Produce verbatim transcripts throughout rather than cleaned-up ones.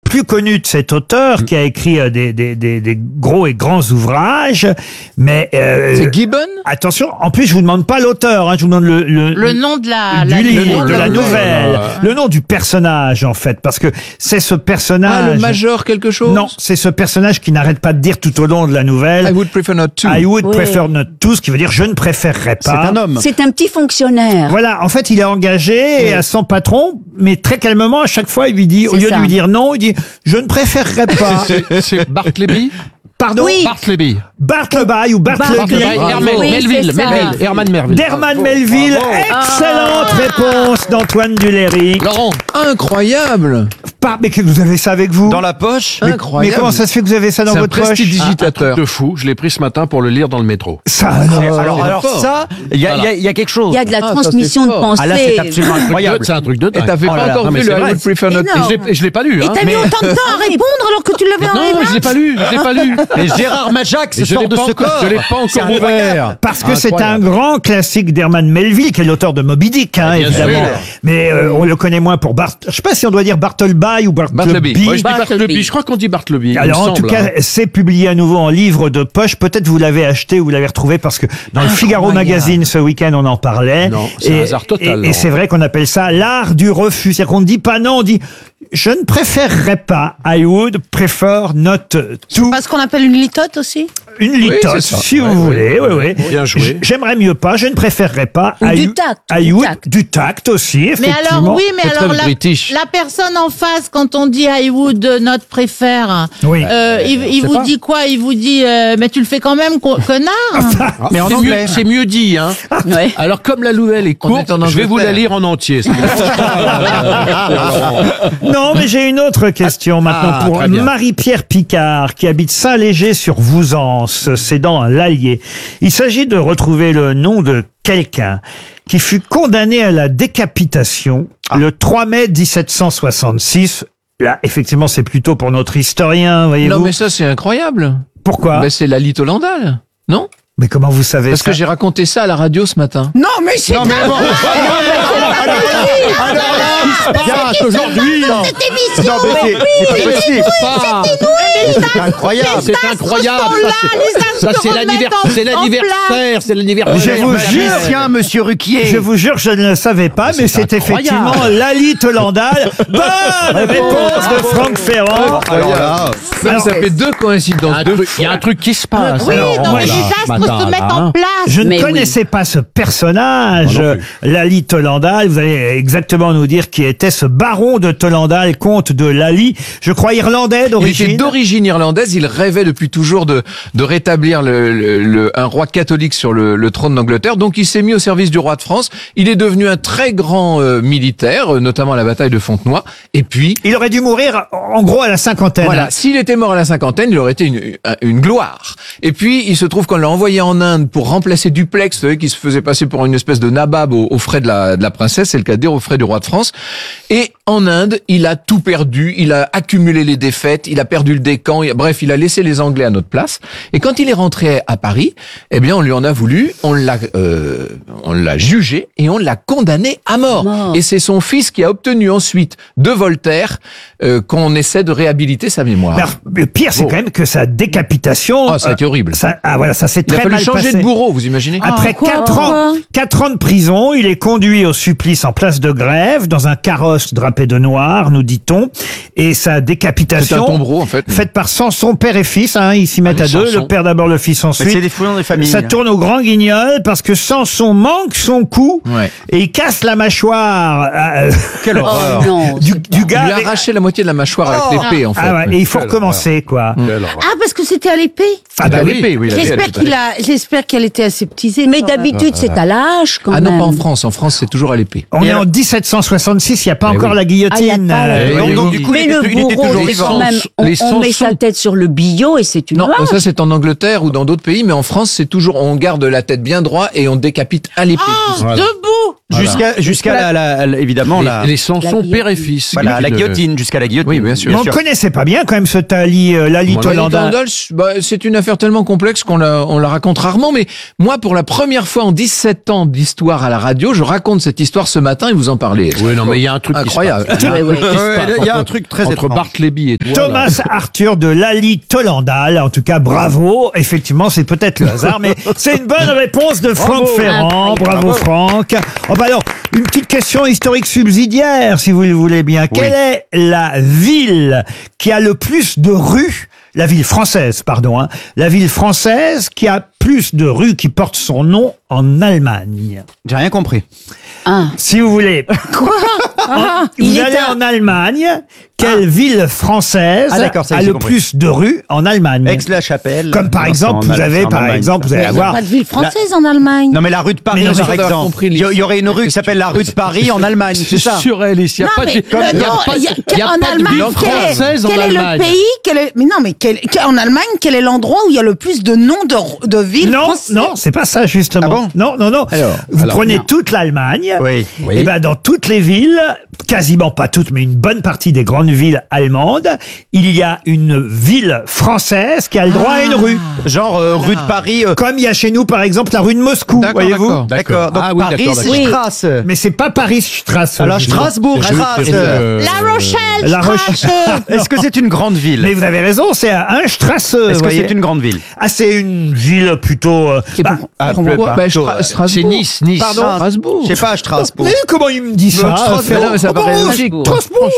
plus connu de cet auteur qui a écrit euh, des, des, des, des gros et grands ouvrages. Mais euh, c'est Gibbon. Attention, en plus je vous demande pas l'auteur, hein, je vous demande le le, le nom de la, du la livre, de la nouvelle. nouvelle, le nom du personnage en fait, parce que c'est ce personnage. Ah, le major quelque chose. Non, c'est ce personnage qui n'arrête pas de dire tout au long de la nouvelle. I would prefer not to. I would Oui. prefer not to, ce qui veut dire je ne préférerais pas. C'est un homme. C'est un petit fonctionnaire. Voilà, en fait, il est engagé et à son patron, mais très calmement, à chaque fois, il lui dit, au C'est lieu ça. de lui dire non, il dit, je ne préférerais pas. C'est- C'est Bartleby. Pardon? Oui. Bartleby. Bartleby ou Bartleby. Bartleby. Herman Oui, Melville. c'est ça. Melville. Herman Melville. D'Herman Melville. Excellente réponse d'Antoine Duléry. Laurent. Incroyable. Par- mais que vous avez ça avec vous? Dans la poche. mais, Incroyable. mais comment ça se fait que vous avez ça dans C'est un votre poche? prestidigitateur. De fou. Je l'ai pris ce matin pour le lire dans le métro. Ça, alors. Alors, alors fort. ça, il y a, il y a- il y a quelque chose. Il y a de la Ah, ça, transmission c'est de fort. pensée. Ah là, c'est absolument incroyable. C'est un truc de Et dingue. t'avais Oh là pas là, encore non, mais vu c'est le I vrai. would prefer not Et to. non. Je l'ai- je l'ai pas lu. Et Hein. t'as mis autant de temps à répondre alors que tu l'avais en Non, mais je l'ai pas lu. Je l'ai pas lu. Et Gérard Majax Je sort l'ai de pas ce encore- corps. je l'ai pas C'est encore incroyable. ouvert. Parce que c'est un Incroyable. grand classique d'Herman Melville, qui est l'auteur de Moby Dick, hein, Bien évidemment. sûr. Mais euh, on le connaît moins pour Bart. Je sais pas si on doit dire Bartleby ou Bartleby. Bartleby. Moi, je dis Bartleby. Bartleby. Je crois qu'on dit Bartleby. il me Alors en tout semble, cas, hein. c'est publié à nouveau en livre de poche. Peut-être vous l'avez acheté ou vous l'avez retrouvé parce que dans le Figaro Magazine ce week-end on en parlait. Non, c'est un hasard total, Et, et Laurent. c'est vrai qu'on appelle ça l'art du refus. C'est-à-dire qu'on ne dit pas non, on dit je ne préférerais pas. I would prefer not to. Pas ce qu'on appelle une litote aussi. Une litote, c'est ça. si vous Ouais, voulez. ouais, Oui, ouais. oui. Bien joué. J- J'aimerais mieux pas. Je ne préférerais pas. Ou I du would- tact, I du would- tact. du tact aussi, Mais effectivement. alors oui, mais C'est alors très la, british. la personne en face, quand on dit I would not préfère, Oui. euh, il, il vous pas. dit quoi? Il vous dit euh, mais tu le fais quand même, co- connard. Mais en C'est anglais. mieux- C'est mieux dit, hein. Ouais. Alors, comme la nouvelle est On courte, est en je vais vous la Angleterre. lire en entier. Non, mais j'ai une autre question maintenant Ah, pour très bien. Marie-Pierre Picard qui habite Saint-Léger-sur-Vouzance, c'est dans l'Allier. Il s'agit de retrouver le nom de quelqu'un qui fut condamné à la décapitation le trois mai dix-sept cent soixante-six. Là, effectivement, c'est plutôt pour notre historien, voyez-vous. Non mais ça c'est incroyable. Pourquoi Ben, c'est la Litolandale. Non? Mais comment vous savez Parce ça que j'ai raconté ça à la radio ce matin. Non mais c'est Non, mais bon. Bien, aujourd'hui. Non, cette émission. non, mais c'est c'est pas possible. Pas. C'est incroyable. C'est incroyable. Ça, c'est- Ça, c'est l'anniversaire. C'est l'anniversaire. C'est l'anniversaire. Je vous jure, Magicien, monsieur Ruquier. Je vous jure, je ne le savais pas, mais c'est incroyable. effectivement Lali Tolandal. Bonne réponse de Franck Ferrand. Alors là, Ça, ça fait deux coïncidences. Un deux truc- fois. Il y a un truc qui se passe. Oui, alors, non, voilà, les ce désastres matin, se mettent là, en hein. place. Je ne Mais oui. connaissais pas ce personnage, Moi non plus. Lali Tolandal. Vous allez exactement nous dire qui était ce baron de Tolandal, comte de Lali. Je crois irlandais Il était d'origine. d'origine irlandaise. Il rêvait depuis toujours de, de rétablir le, le- le- un roi catholique sur le, le trône d'Angleterre. Donc il s'est mis au service du roi de France. Il est devenu un très grand euh, militaire, euh, notamment à la bataille de Fontenoy. Et puis, Il aurait dû mourir en gros à la cinquantaine. voilà, s'il était mort à la cinquantaine, il aurait été une, une gloire. Et puis, il se trouve qu'on l'a envoyé en Inde pour remplacer Duplex, vous savez, qui se faisait passer pour une espèce de nabab aux, aux frais de la, de la princesse, c'est le cas de dire, aux frais du roi de France. Et en Inde, il a tout perdu, il a accumulé les défaites, il a perdu le décan, il- bref, il a laissé les Anglais à notre place. Et quand il est rentré à Paris, eh bien, on lui en a voulu, on l'a, euh, on l'a jugé et on l'a condamné à mort. Mort. Et c'est son fils qui a obtenu ensuite de Voltaire euh, qu'on essaie de réhabiliter sa mémoire. Mais alors, le pire, c'est Bon. quand même que sa décapitation. Ah, ça a été horrible. Ça, ah voilà, ça s'est Il a très fallu mal changer passé. de bourreau, vous imaginez Après quoi quatre ans, quatre ans de prison, il est conduit au supplice en place de Grève, dans un carrosse drapé de noir, nous dit-on, et sa décapitation. C'est un tombereau, en fait. Faite par Samson, père et fils, hein, ils s'y mettent Ah à oui, deux, Samson. le père d'abord, le fils mais c'est ensuite. des fouillons des familles. Ça tourne au grand guignol parce que Samson manque son coup Ouais. et il casse la mâchoire euh, Quelle Oh horreur. non. du, c'est du Il gars. lui a avec- arraché la moitié de la mâchoire Oh. avec l'épée, en fait. Ah ouais, et il faut Quelle recommencer, quoi. Ah parce que c'était à l'épée. Ah bah À oui. l'épée, oui. il avait- J'espère elle- qu'il a, j'espère qu'elle était aseptisée. Mais d'habitude, c'est à la hache quand Ah même. non, pas en France. En France, c'est toujours à l'épée. On est en dix-sept cent soixante-six, il n'y a pas Eh encore oui. la Ah, il guillotine. y a pas la- euh, Eh oui, donc, oui. du coup, Mais il le était- il était bourreau, toujours c'est vivant. quand même, on, Les on met Samsons. sa tête sur le billot et c'est une Non, hache. ça c'est en Angleterre ou dans d'autres pays, mais en France, c'est toujours, on garde la tête bien droit et on décapite à l'épée. Oh, debout. Jusqu'à, jusqu'à la, la- la- évidemment, la, Les, les chansons La père et fils. voilà, la Une- guillotine, jusqu'à la guillotine. Oui, bien sûr. Mais on ne connaissait pas bien quand même ce Lali, euh, Lali Bon, Lali Tollendal. Tollendal, bah, c'est une affaire tellement complexe qu'on la, on la raconte rarement, mais moi, pour la première fois en dix-sept ans d'histoire à la radio, je raconte cette histoire ce matin et vous en parlez. Oui, non, mais il y a un truc Incroyable. Qui se passe. Ouais, ouais. Qui se Ouais, passe il y a un entre- truc très entre étrange. Bartleby et toi. là. Thomas Arthur de Lali Tollendal. En tout cas, bravo. Effectivement, c'est peut-être le hasard, mais c'est une bonne réponse de Franck Ferrand. Bravo, Franck. Oh, bah alors, une petite question historique subsidiaire, si vous le voulez bien. Quelle est la ville qui a le plus de rues, la ville française, pardon, hein, la ville française qui a plus de rues qui portent son nom en Allemagne? J'ai rien compris. Ah. Si vous voulez. Quoi Ah, Vous Il est allez un- en Allemagne, quelle ville française Ah, d'accord, ça y a est, j'ai le compris. plus de rues en Allemagne? Aix-la-Chapelle. Comme par Non, exemple, c'est en vous Al- avez, c'est en par Allemagne, exemple, vous ça. allez il n'y a avoir pas de ville française en Allemagne. Non, mais la rue de Paris, Mais non, par j'ai pas exemple. compris Il y, a- il y aurait une rue qui s'appelle la rue de Paris en Allemagne, c'est ça? Sur Alice, il n'y a Non, pas de, mais, il y a euh, non, pas, il y a- il y a en pas de Allemagne, ville quel est- française en quel est le Allemagne. pays quel est, mais non, mais quel, quel- en Allemagne, quel est l'endroit où il y a le plus de noms de, de villes Non, françaises? non, c'est pas ça justement. Ah bon non, non, non. Alors, vous alors, prenez non. toute l'Allemagne. Oui. Et ben dans toutes les villes, quasiment pas toutes, mais une bonne partie des grandes villes allemandes, il y a une ville française qui a le droit à une rue. Genre euh, rue de Paris. euh, Comme il y a chez nous, par exemple, la rue de Moscou, D'accord, voyez-vous. d'accord. D'accord. Donc Ah oui, Paris, d'accord, c'est d'accord. Strasse. Mais c'est pas Paris-Strasse. Alors justement. Strasbourg, C'est- Strasse. c'est- euh, La Rochelle, La Rochelle. Strasse. Est-ce que c'est une grande ville? Mais vous avez raison, c'est un Strasse. Est-ce que voyez. c'est une grande ville? Ah, c'est une ville plutôt. euh, bah, Ah, Pourquoi peu- Bah, plutôt, Stra- euh, Strasbourg. C'est Nice, Nice. Pardon? Strasbourg. Je sais pas, Strasbourg. mais comment il me dit ça Strasbourg. Ferrand? Non, mais ça Oh, paraît bon, logique. Strasbourg.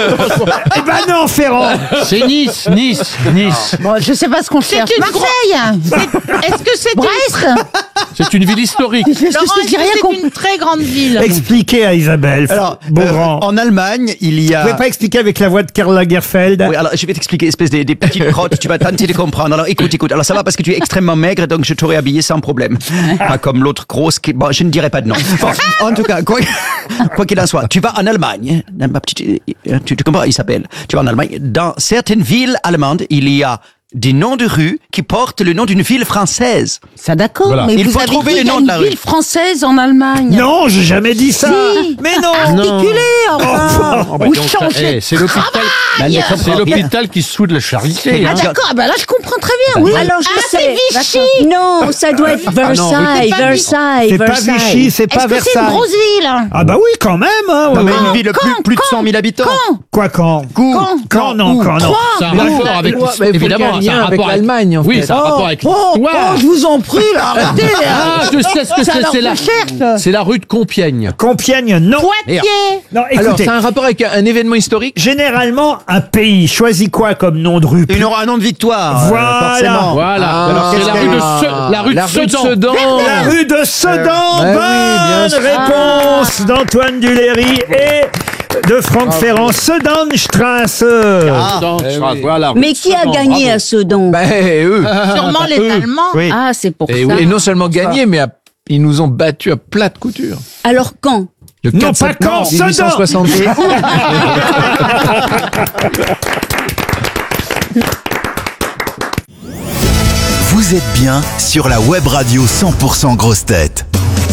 Eh ben non, Ferrand. C'est Nice, Nice, Nice. Bon, je sais pas ce qu'on cherche. une Marseille. C'est- Est-ce que c'est Brest. C'est une ville historique. Je- je- Laurent, je est-ce dis que rien c'est compris. une très grande ville? Expliquez à Isabelle. Alors, Beaugrand. euh, en Allemagne, il y Vous a... pouvez pas expliquer avec la voix de Karl Lagerfeld? Oui, alors je vais t'expliquer, espèce des, des petites crottes, tu vas tenter de comprendre. Alors écoute, écoute, alors ça va parce que tu es extrêmement maigre, donc je t'aurais habillé sans problème. Pas comme l'autre grosse qui... Bon, je ne dirais pas de nom. Bon, en tout cas, quoi quoi qu'il en soit, tu vas en Allemagne, ma petite, tu, tu comprends, il s'appelle, tu vas en Allemagne, dans certaines villes allemandes, il y a des noms de rues qui portent le nom d'une ville française. Ça d'accord, Voilà. mais Il vous faut avez trouver dit les il y a noms de une la rue. ville française en Allemagne. Non, j'ai jamais dit ça. Si. Mais non. Articulé, enfin. Oh, bah, Vous donc, ça- changez eh, c'est l'hôpital, c'est l'hôpital qui se fout de la charité. Ah hein. d'accord, ah bah là je comprends très bien. Oui. Alors je ah, sais. c'est Vichy. Non, ça doit être Versailles, pas Versailles, C'est pas Versailles. Vichy, c'est Est-ce pas que c'est une Versailles. grosse ville? Ah bah oui, quand même. Hein, Non, mais oui. une ville de plus, quand, plus de quand, cent mille habitants. Quand Quoi quand Cours. Quand Quand non, quand non. C'est un Mais rapport la- avec, ouais, mais il faut évidemment, qu'il y ait un c'est lien avec l'Allemagne, en Oui, fait. c'est un rapport avec Oh, oh, l'histoire. je vous en prie, là, arrêtez. Ah, je sais ce que Ça c'est, leur c'est la, fait cher. c'est la rue de Compiègne. Compiègne, non. Poitiers. Non, Alors, écoutez. c'est un rapport avec un, un événement historique. Généralement, un pays choisit quoi comme nom de rue? Une aura un nom de victoire, euh, Voilà. forcément. Voilà. Ah, Alors, c'est qu'est-ce la qu'elle rue de, a Se- la rue de La rue de Sedan. Sedan. La rue de Sedan. Ouais, oui, Bonne bien sûr. réponse d'Antoine Duléry et de Franck Ferrand. Sedanstrasse. Ah, Sedan, Eh oui. voilà. Mais qui a Sedan, gagné bravo. à Sedan? Ben, eux. Sûrement les Allemands. oui. Ah, c'est pour Et, ça. oui, et non seulement gagné, mais à- ils nous ont battus à plate couture. Alors quand? Le Non, quatre pas septembre quand, Sedan. mille huit cent soixante-six. Vous êtes bien sur la web radio cent pour cent Grosses Têtes.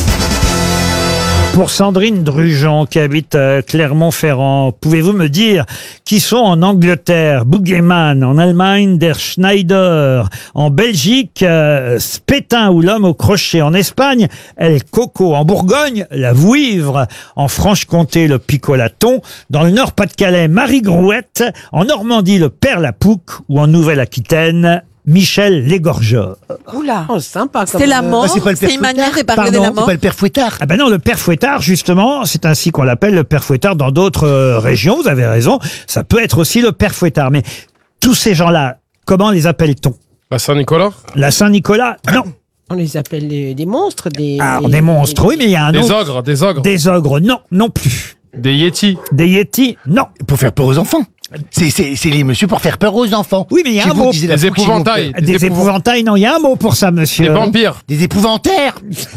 Pour Sandrine Drujon, qui habite euh, Clermont-Ferrand, pouvez-vous me dire qui sont en Angleterre Boogeyman, en Allemagne Der Schneider, en Belgique euh, Spétin ou l'homme au crochet, en Espagne El Coco, en Bourgogne la Vouivre, en Franche-Comté le Picolaton, dans le Nord-Pas-de-Calais Marie Grouette, en Normandie le Père Lapouque ou en Nouvelle-Aquitaine Michel Légorgeur. Oula. Oh, sympa. C'est la mort. c'est pas le père C'est une manière de parler Pardon, de la c'est mort. pas le père Fouettard. Ah ben non, le père Fouettard, justement, c'est ainsi qu'on l'appelle, le père Fouettard dans d'autres euh, régions, vous avez raison, ça peut être aussi le père Fouettard. Mais tous ces gens-là, comment les appelle-t-on? À Saint-Nicolas? La Saint-Nicolas? Non. On les appelle des, des monstres, des. Alors, des monstres, oui, mais il y a un Des autre. ogres, des ogres. Des ogres, non, non plus. Des yétis. Des yétis, non. Pour faire peur aux enfants. C'est, c'est, c'est les monsieur pour faire peur aux enfants. Oui, mais il y a Si un vous mot. disiez la Des fois que j'ai mon épouvantails. père- Des, Des épouvant- épouvantails, non, il y a un mot pour ça, monsieur. Des vampires. Des épouvantaires.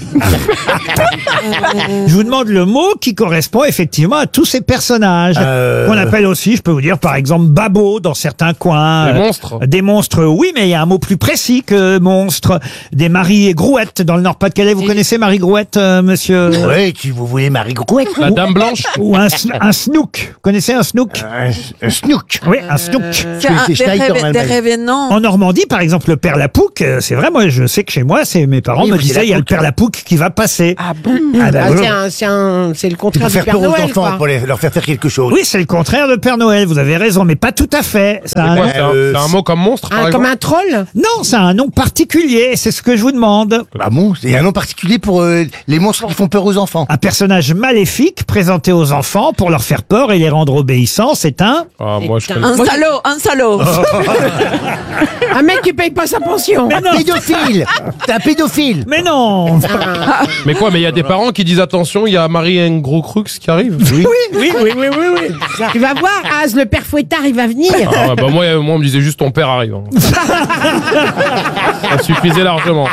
Je vous demande le mot qui correspond effectivement à tous ces personnages. Euh. Qu'on appelle aussi, je peux vous dire, par exemple, babos dans certains coins. Des Euh, monstres. Des monstres, oui, mais il y a un mot plus précis que monstre. Des Marie et Grouette dans le Nord-Pas-de-Calais. Vous connaissez Marie Grouette, euh, monsieur? Ouais, qui vous voulez Marie Grouette. La Dame Blanche. Ou un, sn- un snook. Vous connaissez un snook? Un, un snook. Oui, un snook. C'est un- c'est des, Schneider, réve- même. des révénements. En Normandie, par exemple, le père Lapouc, euh, c'est vrai, moi, je sais que chez moi, c'est mes parents Oui, me c'est disaient, la il y a le côte. père Lapouc qui va passer. Ah bon Ah, bah, Ah, oui. c'est un- c'est un- c'est le C'est contraire pour du faire Père peur aux Noël, enfants, quoi. pour les- leur faire faire quelque chose. Oui, c'est le contraire de Père Noël, vous avez raison, mais pas tout à fait. C'est un Quoi, nom- c'est un, euh, c'est un mot comme monstre, par Ah, comme exemple. un troll. Non, c'est un nom particulier, c'est ce que je vous demande. Ah bon, c'est un nom particulier pour euh, les monstres qui font peur aux enfants. Un personnage maléfique présenté aux enfants pour leur faire peur et les rendre obéissants, c'est un... Ah, moi, je C'est connais- Un salaud, un salaud. Un mec qui paye pas sa pension. Un pédophile. C'est un pédophile. Mais non Mais quoi, mais il y a des parents qui disent attention, il y a Marie et un gros crux qui arrive. Oui, oui, oui, oui, oui, oui. Tu vas voir, Az, le père Fouettard, il va venir. Ah ouais, bah moi, euh, moi, on me disait juste ton père arrive. hein. Ça suffisait largement.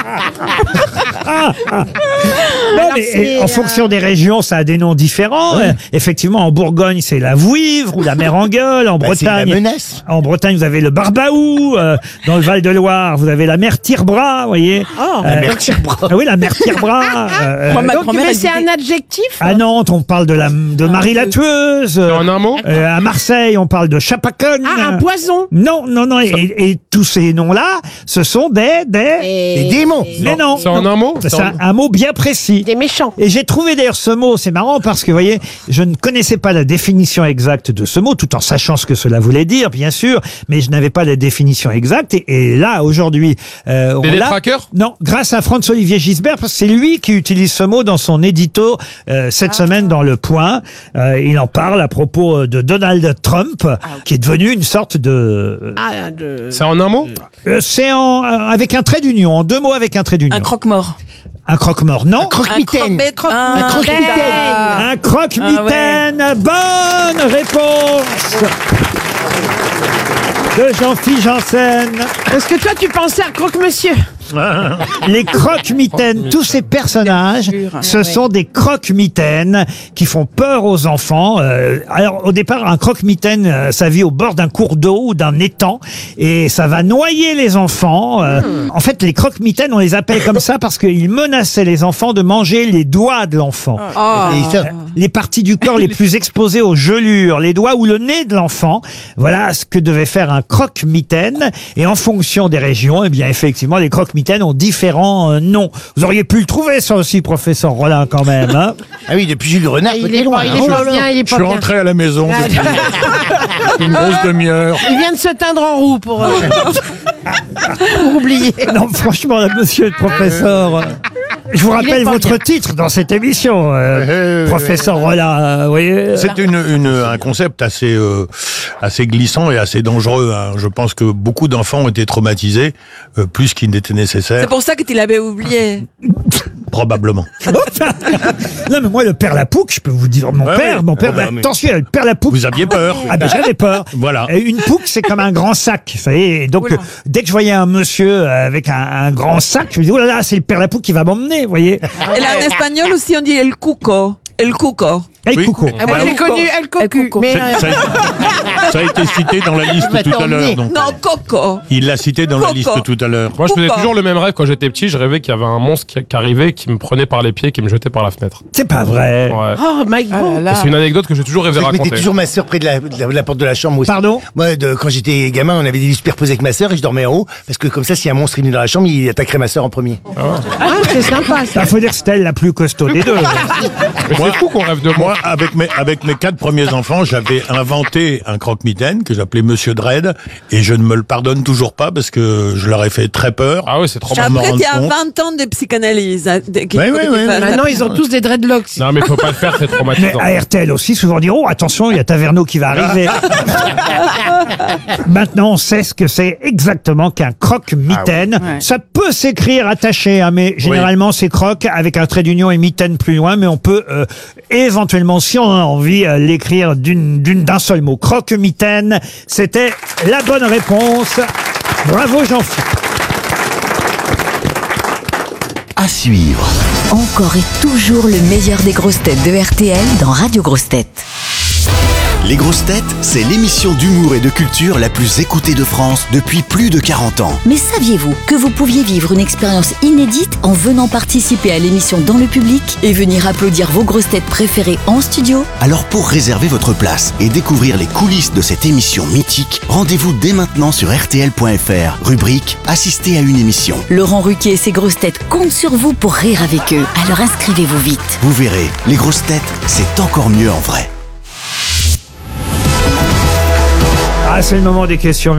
Non, mais c'est, en euh, fonction des régions, ça a des noms différents. Euh, effectivement, en Bourgogne, c'est la Vouivre ou la mer en gueule. En Bah, c'est la Bretagne, menace. en Bretagne, vous avez le Barbaou. Euh, dans le Val-de-Loire, vous avez la mer Tire-Bras, vous voyez. Oh, Euh, Ah oui, la mer Tire-Bras. euh, Moi, ma donc, grand-mère, mais elle c'est disait- un adjectif. À Nantes, on parle de, la, de Marie la Tueuse. En un mot Euh, à Marseille, on parle de Chapaconne. Ah, un poison. Non, non, non. Et, et tous ces noms-là, ce sont des... des... Et- Des démons. Mais non. C'est en un mot C'est C'est en- un, un mot bien précis. Des méchants. Et j'ai trouvé d'ailleurs ce mot, c'est marrant parce que, vous voyez, je ne connaissais pas la définition exacte de ce mot, tout en sachant ce que cela voulait dire, bien sûr, mais je n'avais pas la définition exacte. Et, et là, aujourd'hui, euh, on Des l'a- détraqueurs Non, grâce à Franz-Olivier Gisbert, parce que c'est lui qui utilise ce mot dans son édito euh, cette semaine dans Le Point. Euh, il en parle à propos de Donald Trump, qui est devenu une sorte de... Ah, de... C'est en un mot Euh, c'est en, euh, avec un trait d'union, en deux mots avec un trait d'union. Un croque-mort. Un croque-mort, non. Croque-mitaine. Un croque- Un croque-mitaine. Ah. Un croque-mitaine. Bonne réponse de Jean-Philippe Janssen. Est-ce que toi, tu pensais à croque-monsieur? Les croque-mitaines, tous ces personnages, ce sont des croque-mitaines qui font peur aux enfants. Euh, alors, au départ, un croque-mitaine, euh, ça vit au bord d'un cours d'eau ou d'un étang et ça va noyer les enfants. Euh, En fait, les croque-mitaines, on les appelle comme ça parce qu'ils menaçaient les enfants de manger les doigts de l'enfant. Oh. Et ça, Les parties du corps les plus exposées aux gelures, les doigts ou le nez de l'enfant. Voilà ce que devait faire un croque-mitaine. Et en fonction des régions, eh bien, effectivement, les croque-mitaines ont différents euh, noms. Vous auriez pu le trouver, ça aussi, professeur Rollin, quand même, hein. Ah oui, depuis Jules Renard, Il côté est loin. pas, il hein. est pas bien, il est Je pas suis bien. rentré à la maison depuis une grosse demi-heure. Il vient de se teindre en roue pour, euh, pour oublier. Non, franchement, là, monsieur le professeur, euh, je vous Il est rappelle pas votre bien. titre dans cette émission, euh, Euh, professeur Rollin, euh, vous voyez. C'est une, une, un concept assez, euh, assez glissant et assez dangereux. hein. Je pense que beaucoup d'enfants ont été traumatisés, euh, plus qu'il n'était nécessaire, C'est pour ça que tu l'avais oublié. probablement. Non, mais moi, le père Lapouc, je peux vous dire, mon Ouais, père, ouais. mon père, Ah bah, bah, mais- attention, le père Lapouc. Vous aviez peur. Ah ben j'avais peur. Voilà. Et une pouque, c'est comme un grand sac, vous savez. Et donc, Oula. euh, dès que je voyais un monsieur euh, avec un, un grand sac, je me disais, oh là là, c'est le père Lapouc qui va m'emmener, vous voyez. Et là, en espagnol aussi, on dit el cuco. El cuco. Et Oui. coucou. Ah, moi, El j'ai Coco. connu El Coco. El Coco. Mais, C'est- euh, Ça a, été, ça a été cité dans la liste va tout à t'emmener. l'heure. donc. Non, coco. Il l'a cité dans la Coco. liste tout à l'heure. Moi, je faisais Pourquoi toujours le même rêve quand j'étais petit. Je rêvais qu'il y avait un monstre qui, qui arrivait, qui me prenait par les pieds, qui me jetait par la fenêtre. C'est pas vrai. Ouais. Oh, my God. Et c'est une anecdote que j'ai toujours rêvé Je mettais raconter. toujours ma sœur près de la, de la- de la porte de la chambre aussi. Pardon? Moi, de, quand j'étais gamin, on avait des lits superposés avec ma sœur et je dormais en haut parce que comme ça, si un monstre est venu dans la chambre, il attaquerait ma sœur en premier. Ah, c'est sympa, ça. Il faut dire que c'était elle la plus costaud des deux. Mais c'est fou qu'on rêve de Moi, avec mes, avec mes quatre premiers enfants, j'avais inventé un croque-mitaine que j'appelais Monsieur Dredd et je ne me le pardonne toujours pas parce que je leur ai fait très peur. Ah oui, c'est trop Sans mal. m'en Après, rendre tu as compte. vingt ans de psychanalyse. hein, de- qu'il Oui, faut oui, que tu oui, fasses. Maintenant, ils ont tous des dreadlocks. Non, mais faut pas le faire, c'est Mais traumatisant. à R T L aussi, souvent on dit, oh, attention, il y a Taverneau qui va arriver. Maintenant, on sait ce que c'est exactement qu'un croque-mitaine. Ah oui. Ouais. Ça peut s'écrire attaché, hein, mais généralement, c'est croque avec un trait d'union et mitaine plus loin, mais on peut euh, éventuellement éventuellement, si on a envie, euh, l'écrire d'une, d'une, d'un seul mot. Croque-mitaine, c'était la bonne réponse. Bravo Jean-Philippe. À suivre. Encore et toujours le meilleur des grosses têtes de R T L dans Radio Grosses Têtes. Les grosses têtes, c'est l'émission d'humour et de culture la plus écoutée de France depuis plus de quarante ans. Mais saviez-vous que vous pouviez vivre une expérience inédite en venant participer à l'émission dans le public et venir applaudir vos grosses têtes préférées en studio? Alors pour réserver votre place et découvrir les coulisses de cette émission mythique, rendez-vous dès maintenant sur R T L point F R, rubrique Assister à une émission. Laurent Ruquier et ses grosses têtes comptent sur vous pour rire avec eux. Alors inscrivez-vous vite. Vous verrez, les grosses têtes, c'est encore mieux en vrai. Ah, c'est le moment des questions